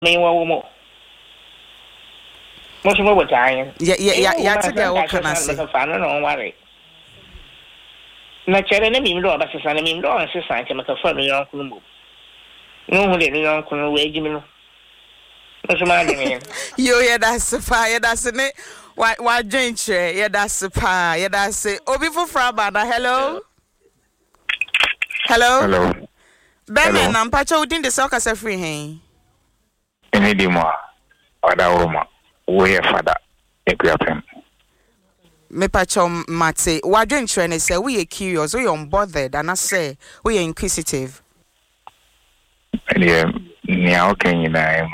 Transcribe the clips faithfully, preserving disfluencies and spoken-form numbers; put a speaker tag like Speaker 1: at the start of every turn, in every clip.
Speaker 1: me wo mo mo so mo tan
Speaker 2: ya ya ya te de wo kana se
Speaker 1: fa no no ware na chere na mi ndo ba sesa na mi ndo on sesa ke maka fa no yon kunu mo no hu le no yon kunu we ejimi no no so ma de me
Speaker 2: yo ya da sefa ya da se ne wa wa dwenche ya da sepa ya da se obi fofra ba na hello hello
Speaker 3: hello
Speaker 2: ben na mpacha udin de se okasa free hen
Speaker 3: ene di mo ada uruma we fada ekwapem
Speaker 2: me pacho mate wadwenche ne se we curious we unbothered and I say we inquisitive
Speaker 3: ene ni aoken na em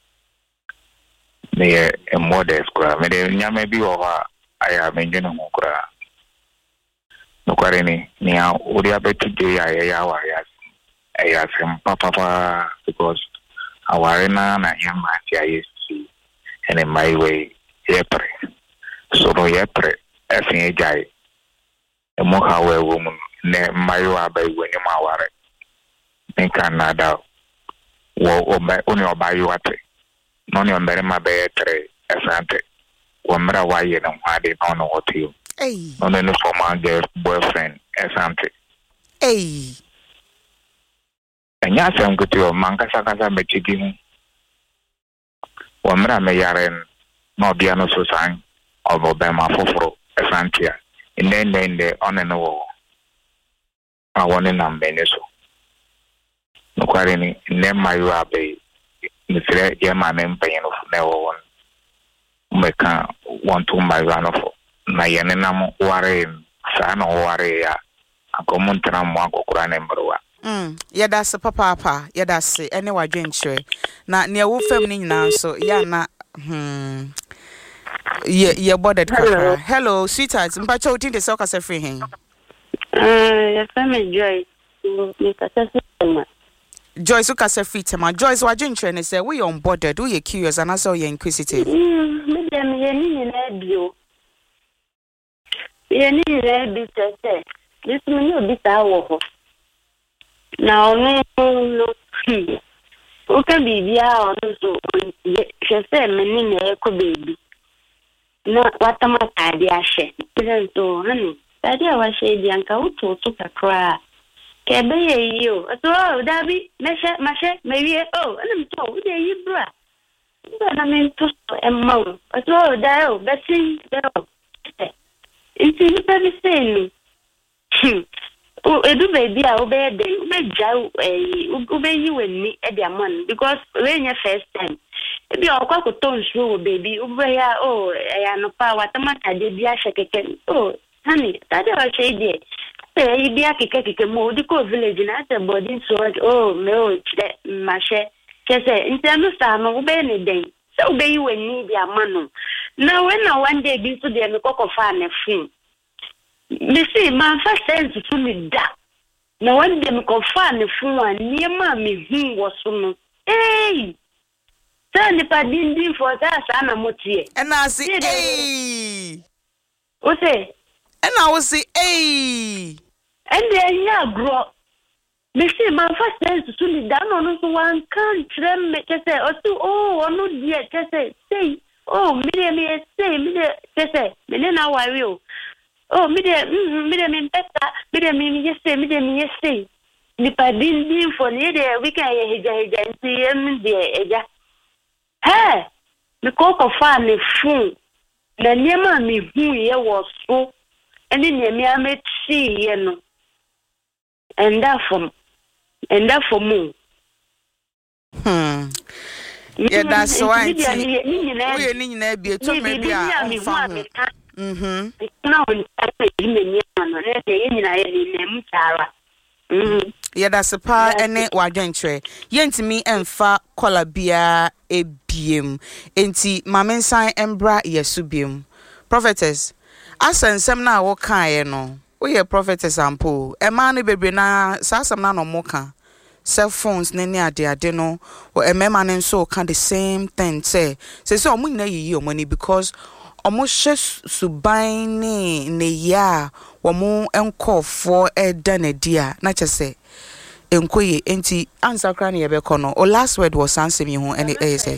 Speaker 3: ne e modest kwa me de nyame bi wo ha aya menje no kura no kware ni ni a odi abetide ya ya wa ya aya sem papa papa because aware na na yamba tia yesi ene my way yepre so no yepre afin ejai e mo ha we wo mu ne mayo abai we ni ma ware en Canada wo o ba oni obayo ate no ni ondere ma be tre asante wo mra wa ye no ade no no otiu
Speaker 2: eh
Speaker 3: no no former girl boyfriend asante
Speaker 2: eh
Speaker 3: enya sem kutio mankasa kasa mechigi hu wo mra me yaren no bia no so san obo be ma foforo esantia inde inde inde onene wo awone na mbene so no kware ni ne mayu abe ni sire ye ma ne mpenye no ne wo won meka want to mayu anofo na yene nam ware sa no ware ya akomuntra mo akokura ne mbrowa
Speaker 2: mm yeda se papa papa yeda se ene wadwenche na ne wo fam ni nyina so ya na hmm ye ye boarded kaka hello sweetheart mpacha udin de se okasa free hen
Speaker 4: eh ya fam joy ni kasa se
Speaker 2: Joyce ukasa free tema Joyce wadwenche ne se we on boarded we curious and also you inquisitive
Speaker 4: mm me dem ye ni na bio ye ni na bi se this me no bi ta wo ho na onu no o ka bibia onu so ye se me ni na e ko baby na watama tadi ahye so hani tadi a wahye di anka uto to kakra kebe ye yo so dabi meshe mashe mewie oh anem to we dey bra na men to emma so da o besi do iti ni pe se ni o edu baby a o be de o be ja eh o be yi weni e dia man because we nya first time ebi okwa ko ton show baby o be ya oh ya no pa watama tade bi ahye keke oh honey tade wa she die eh ibi akike kike mo di ko village na te body so oh me o chire mashe kese ntenu sa no be ne den so be yi weni dia mano na when na one day bi so de me kokofa na fin me see man first sense to me da na one day me kofa na fin wa niema me hu wo so no eh sani pa dindi for that sana motie
Speaker 2: and I see eh
Speaker 4: o say
Speaker 2: and I will say eh
Speaker 4: and then ya grow me see man first sense to me da no no so one can trem me say o tu oh onu die say say oh me me say me say me na worry o oh me de me de me pesa me de me me say me de me say ni pa dindi for ni de we can ye heja heja nti em de eja hey me koko fa me fun na niema me hu ye wo so eni niema amechi ye no and that for and that for me
Speaker 2: hmm yeah that's why we ni nyina bia to me bia mhm
Speaker 4: na on take me ni no na de nyina ye ni mu tara mhm
Speaker 2: yeah that's pa ene wadwenche yentimi emfa kola bia ebiem enti mamensan embra yesubiem prophetess asensem na wo kan no we ye prophetess ampo e ma no bebre na sasam na no moka cell phones ne ne ade ade no o emema ne nso ka the same thing say say so omo nyina yiyi omani because omo hye suban ne ne ya wo mo enkofo eda na dia na chese enkoye enti answer kra na yebekọ no. O last word was answer me ho and e say.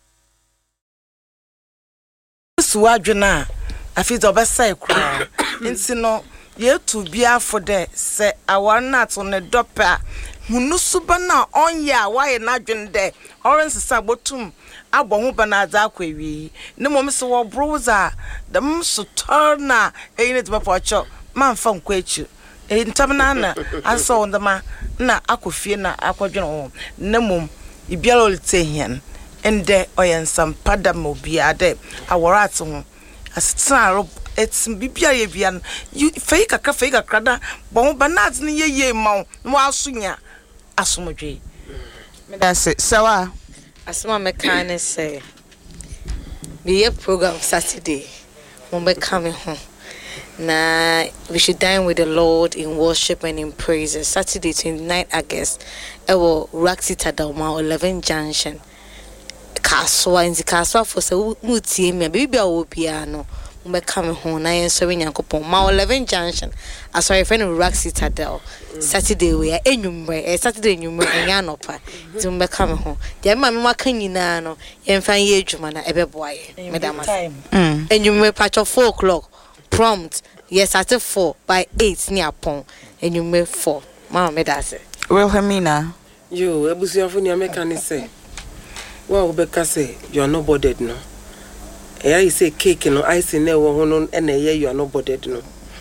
Speaker 5: So adwena afi do obesai kra. Enti no ye to bia for there say awar na to ne dopa. Hunu suba na onye a waye na adwen de. Orange sa botum abọ ho bana za akwawi. Ne mom se wo browser dem so turna e ne to pacho man fa nkwachu. E ntamna na anso ndama na akofie na akwadwen ho. Ne mom ibiara olite hian. Ende oyensan padam obi ade awara at ho. Astra it's bibia ye bian you fake aka fake akrada bon banat ni ye ye ma mo asunya asomdwe
Speaker 2: me da se sawa
Speaker 6: asoma me kan say be a program Saturday mo be coming home na we should dine with the Lord in worship and in praises. Saturday twenty-ninth August ewo Raxi Tadalma eleven Junction Kaswa in the Kaswa for so mutie me baby a wo bia no me come home na yen so nyankopon ma eleven Junction asori friend Raxi Tadal Saturday we are enwumre eh Saturday enwumre enya nopa ti me come home dia ma me maka nyina no yen fan ye adwuma na ebeboa ye madam mm enwumre patch of four o'clock prompt yes at four by eight near pon enwumre four ma me da se
Speaker 2: Wilhelmina
Speaker 5: yo ebusuafo ni ameka ni say wa obeka say you are not bothered no I say cake no ice na wo ho no na ye you are not bothered no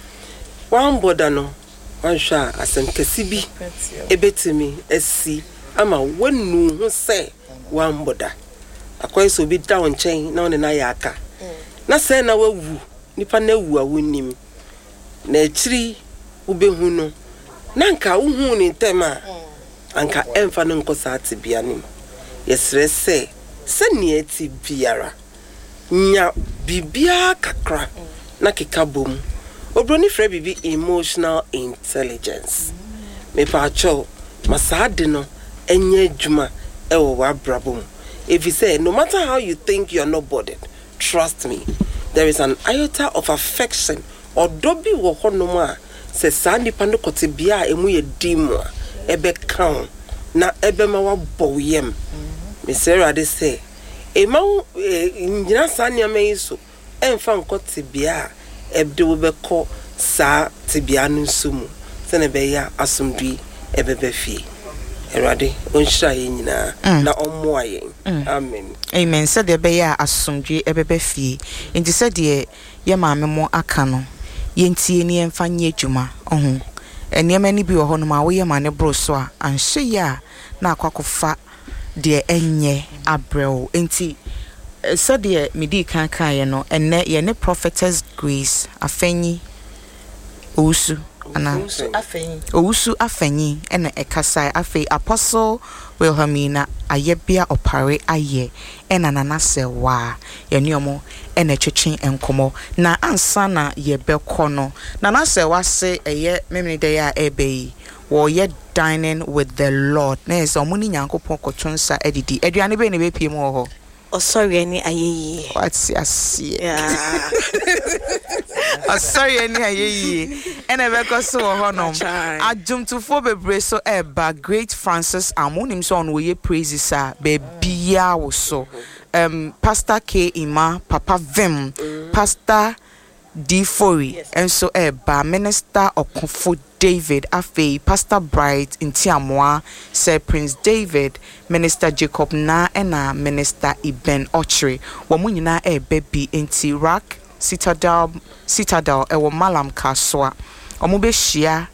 Speaker 5: one border no one sha asem kasibi ebetimi esi ama wonu ho say one border akwai so bi down chain na one na ya aka na say na wawu nipa na wu awonim na echiri ubehu no na nka uhu ni tema anka emfa no nkosa atibia nim yesre say se ne ati biara nya bibia kakra na kikabom obroni frɛ bibi emotional intelligence me pa cho masade no enye adwuma ewo wa brabom if you say no matter how you think you are not bothered trust me there is an iota of affection or dobi wo honom a se sandi pando kotebia emu ye dimu ebe kan na ebe ma wa boyem me Sarah de say e ma nyina sania meiso emfa nkote bia ebde wo beko sa tibia no nsumu se ne be ya asomdui ebebe fie erade onhira ye nyina na ommoa ye amen
Speaker 2: amen se de be ya asomdui ebebe fie enti se de ye maame mo aka no yentie ni emfa nye adwuma ohun enema ni bi wo ho no ma wo ye ma ne bro so a anhye ya na akwakofa de enye abrel enti so de medi kan kan ye no enne ye ne prophetess Grace afenyi ousu ana
Speaker 5: afenyi
Speaker 2: ousu afenyi ene ekasai afei apostle Wilhelmina ayebia opare aye ena nana sewa ye nyomo ene twetwen enkomo na ansa na ye bekọ no nana sewa se eye memni de ya ebe wo ye dining with the Lord na eso muni nyankopon kotonsa edidi aduane be ne be pie mu ho
Speaker 6: oh sorry any ayeyi
Speaker 2: what's asie
Speaker 6: yeah
Speaker 2: oh sorry any ayeyi ene be ko so ho no adwumtufo bebre so eba Great Francis amonim so on we praises a be bia wo so um Pastor K Ima Papa Vim Pastor D Fori yes. And so eba Minister Okonfo David Afe Pastor Bright Intiamoa Sir Prince David Minister Jacob Na ena Minister Iben Ochre wo mu nyina e baby enti Rack Citadel Citadel e wo Malam Kaswa omo be hia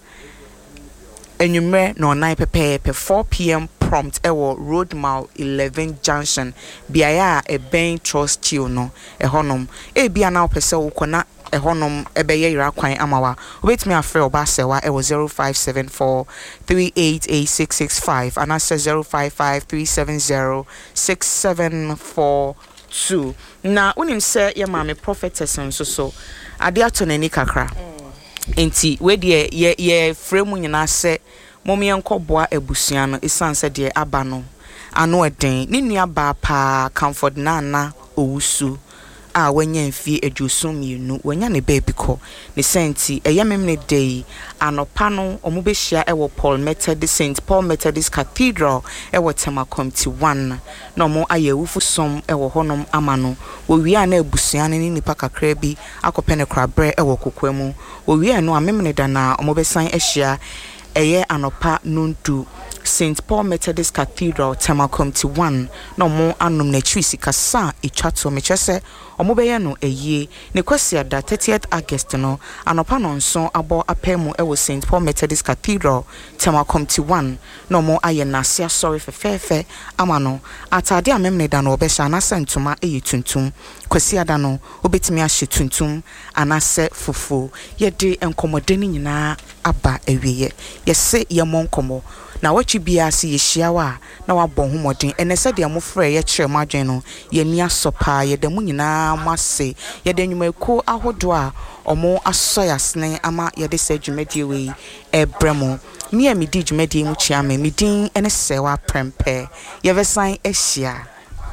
Speaker 2: enwumre no nine pepe four p m prompt e wo Road Mile eleven Junction biaya e ben trust you no e honom e bia na opese wo kona e honom ebeye ira kwan amawa obetimi afre obasewa e was zero five seven four three eight eight six six five and answer zero five five three seven zero six seven four two na unim se ye ma me prophetess nso so ade ato nani kakra enti we de ye ye fremu nyina se momi enkoboa ebusua no isanse de aba no ano eden ni nua ba pa comfort na na owusu a wanya mfie adwosum mienu wanya ne baby ko ne senti eye memne day anopa no omo be hia e wo Paul Methodist Saint Paul Methodist Cathedral e wo Temakom T one na omo ayewufu som e wo honom amano wo wi a na abusua ne nipa kakra bi akopɛ ne krabre e wo kokwemu wo wi no amemne da na omo be san ahia eye anopa nundu Saint Paul Methodist Cathedral Temakom T one no mo anom na chisi kasa etwato me kyese omo be ye no eye ne kwasia da thirtieth August no anopa no nso abo apemu e wo Saint Paul Methodist Cathedral Temakom T one no mo aye na sia sorry fefefe amano atade amemne da no obesha na sentuma eye tuntum kwasia da no obetimi ahye tuntum anase fufu ye de enkomode ni nyina aba ewiye ye se ye monkomo na wachi biase ye hyiawa na wabon homodin enese de amofra ye kire madwen no ye ni asopa ye de mu nyina mase ye de nwumaku ahodo a omo asoyasne ama ye de se dwumadie we ebremo mi a mi di dwumadie mu chia me midin ene sewa prempe ye vesan ehia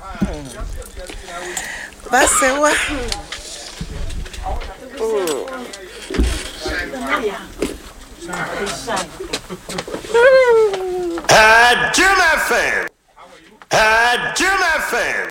Speaker 5: basewa
Speaker 7: Uh, Jim F M. Uh, Jim F M.